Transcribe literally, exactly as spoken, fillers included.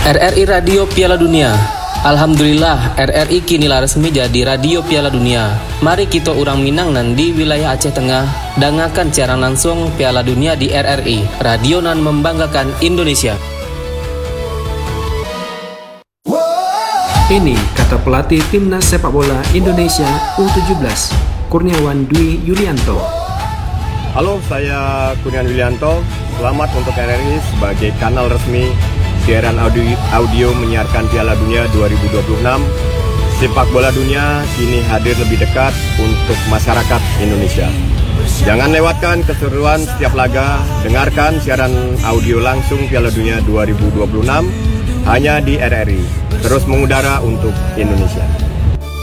R R I Radio Piala Dunia. Alhamdulillah, R R I kini lah resmi jadi Radio Piala Dunia. Mari kita orang Minang nan di wilayah Aceh Tengah dengarkan siaran langsung Piala Dunia di R R I, radio nan membanggakan Indonesia. Ini kata pelatih Timnas Sepak Bola Indonesia U tujuh belas, Kurniawan Dwi Yulianto. Halo, saya Kurniawan Yulianto. Selamat untuk R R I sebagai kanal resmi siaran audio, audio menyiarkan Piala Dunia dua ribu dua puluh enam. Sepak bola dunia kini hadir lebih dekat untuk masyarakat Indonesia. Jangan lewatkan keseruan setiap laga. Dengarkan siaran audio langsung Piala Dunia dua ribu dua puluh enam hanya di R R I. Terus mengudara untuk Indonesia.